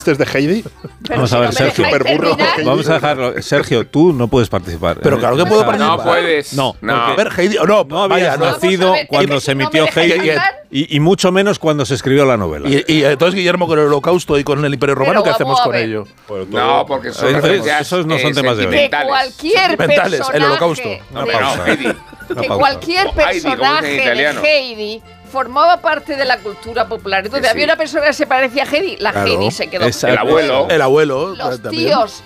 de Heidi. Vamos a ver, Sergio. Vamos a dejarlo. Sergio, tú no puedes participar. Pero claro que puedo participar. No puedes. No. A ver, Heidi, no habías nacido cuando se emitió Heidi y mucho menos cuando se escribió la novela. Y entonces, Guillermo, con el Holocausto y con el Imperio Romano, ¿qué hacemos con ello? No, porque esos no son temas de hoy. Que cualquier personaje, el Holocausto. Que cualquier personaje de Heidi formaba parte de la cultura popular. Entonces había una persona que se parecía a Heidi, Heidi se quedó. El abuelo. El abuelo. Los tíos,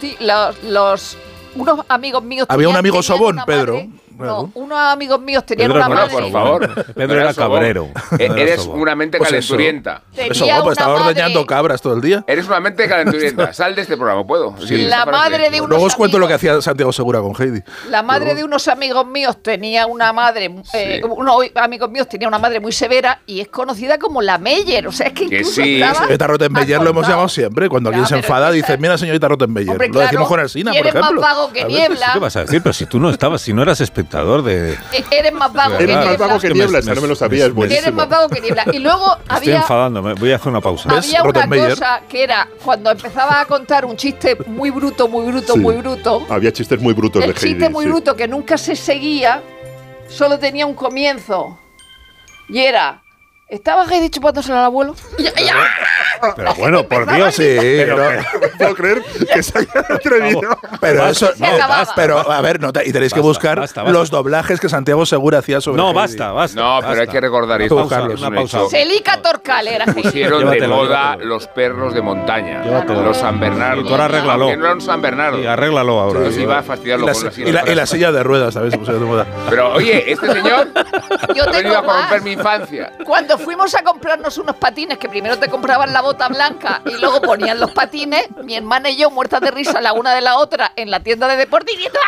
unos amigos míos. Había un amigo sobón, Pedro. No, unos amigos míos tenían Pedro, una madre. Por favor. Pedro era cabrero. Eres una mente calenturienta. Eso, estaba ordeñando cabras todo el día. Eres una mente calenturienta. Sal de este programa, ¿puedo? Sí, la madre de unos Luego os cuento lo que hacía Santiago Segura con Heidi. La madre de unos amigos míos tenía una madre, unos amigos míos tenía una madre muy severa y es conocida como la Meyer. O sea, es que incluso señorita Rottenmeier lo hemos llamado siempre. Cuando alguien se enfada, dice, mira, señorita Rottenmeier. Hombre, lo decimos con Alsina, por ejemplo. Eres más vago que niebla. ¿Qué vas a decir? Pero si tú no estabas, si no eras espectador de... Eres más vago que niebla. Eres más vago que niebla, esa no me lo sabía, es buenísimo. Eres más vago que niebla. Y luego Estoy enfadándome, voy a hacer una pausa. Había una cosa que era, cuando empezaba a contar un chiste muy bruto, muy bruto. Había chistes muy brutos de Heidi. El chiste muy bruto que nunca se seguía, solo tenía un comienzo. Y era... ¿Estaba Heidi chupándosela al abuelo? Pero bueno, por Dios, sí. No puedo creer que se haya atrevido. Pero eso, pero a ver, y tenéis que buscar los doblajes que Santiago Segura hacía sobre No, Heidi. basta. No, pero hay que recordar esto. Una pausa. Celica Torcal era Heidi. Pusieron de moda los perros de montaña. Los San Bernardo. Y tú ahora arréglalo. Que no eran San Bernardo. Y arréglalo ahora. Entonces iba a fastidiarlo con la silla. Y la silla de ruedas, ¿sabes? Se pusieron de moda. Pero oye, este señor Yo ha venido a tengo corromper más. mi infancia. Cuando fuimos a comprarnos unos patines, que primero te compraban la bota blanca y luego ponían los patines, mi hermana y yo, muertas de risa la una de la otra, en la tienda de deporte, y diciendo,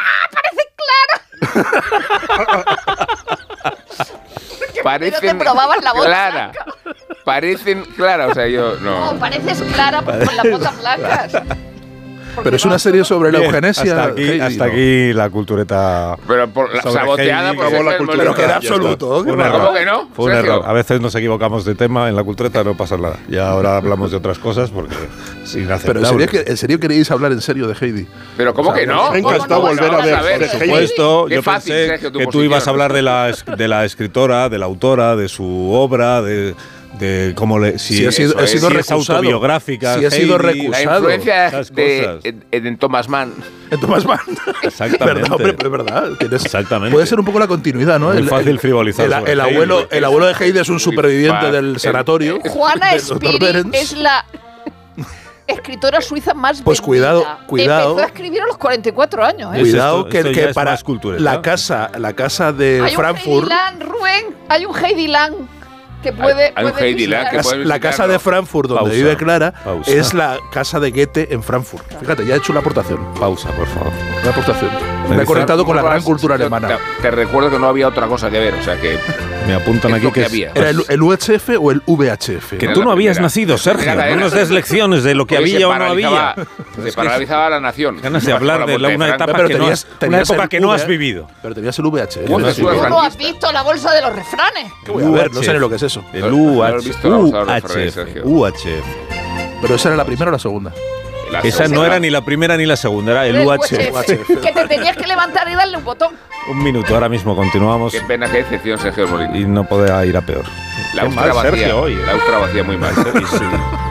Parecen te probaban la bota clara. blanca. Parecen clara, o sea, yo no. No, pareces clara con las botas blancas. Pero es una serie sobre la eugenesia. Hasta aquí la cultureta. Pero por la saboteada por la cultura. Pero que era absoluto. Fue un error. ¿Cómo que no? Fue un Sergio. error. A veces nos equivocamos de tema en la cultureta, no pasa nada. Y ahora hablamos de otras cosas porque es inaceptable. Pero ¿en serio queréis hablar en serio de Heidi? Pero ¿cómo que no? Me ha encantado volver a ver. Por supuesto, Qué yo fácil, pensé Sergio, tu que tú posición. ibas a hablar de la escritora, de la autora, de su obra, de cómo si ha sido es recusado. autobiográfica. Si ha sido Heidi, La recusado. influencia esas de Thomas Mann. Thomas Mann. Exactamente. ¿Verdad, hombre? Pero es verdad. Exactamente. Puede ser un poco la continuidad, ¿no? Muy fácil frivolizar sobre el abuelo de Heidi es un superviviente del sanatorio. Juana Spiri es la escritora suiza más Pues vendida. cuidado. Empezó a escribir a los 44 años. Cuidado esto ya que es para más cultureta. la casa de Hay Frankfurt. un Heidi Lang, Rubén. Hay un Heidi Lang que puede. Hay un puede Heidi Lang visitar. que puede La casa visitarlo. de Frankfurt, donde Pausa. vive Clara, Pausa. es la casa de Goethe en Frankfurt. Fíjate, ya he hecho una aportación. Pausa, por favor. Una aportación. Me he conectado con la gran cultura alemana. Te recuerdo que no había otra cosa que ver, o sea que. Me apuntan Es aquí lo que que había. ¿Era el UHF o el VHF? Que Era tú no la habías primera. nacido, Sergio. Era No nos des lecciones de lo que Oye, había o no había. Se paralizaba la nación. Ganas de hablar de una etapa Pero que tenías una época el que no V, has vivido. Pero tenías el VHF. ¿Cómo te Sí. suena? ¿Tú no has visto la bolsa de los refranes? ¿Qué voy a ver? No sé ni lo que es eso. El No has visto la bolsa de los refranes, Sergio. UHF. Pero esa era la primera o la segunda. La Esa no segunda. era ni la primera ni la segunda, era el UHF. Que te tenías que levantar y darle un botón. Un minuto, ahora mismo continuamos Qué pena, qué decepción, Sergio Molina. y no podrá ir a peor. La Qué Austria mal, vacía. Sergio, hoy, La Austria vacía muy mal. Sí, sí.